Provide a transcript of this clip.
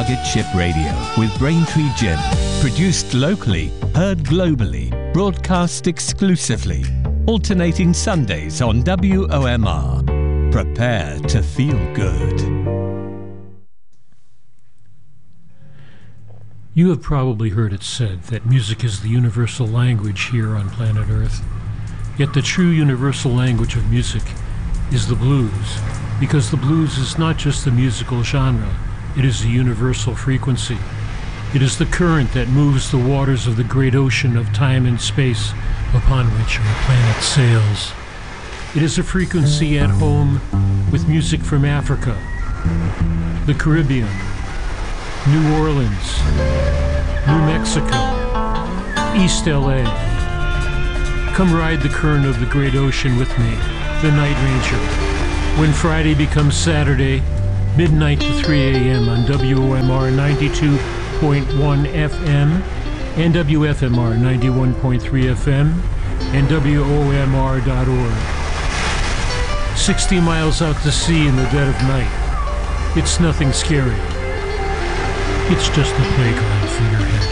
Target Ship Radio with Braintree Jim. Produced locally, heard globally, broadcast exclusively. Alternating Sundays on WOMR. Prepare to feel good. You have probably heard it said that music is the universal language here on planet Earth. Yet the true universal language of music is the blues, because the blues is not just a musical genre, it is a universal frequency. It is the current that moves the waters of the great ocean of time and space upon which our planet sails. It is a frequency at home with music from Africa, the Caribbean, New Orleans, New Mexico, East LA. Come ride the current of the great ocean with me, the Night Ranger. When Friday becomes Saturday, midnight to 3 a.m. on WOMR 92.1 FM and WFMR 91.3 FM and WOMR.org. 60 miles out to sea in the dead of night. It's nothing scary. It's just a playground for your head.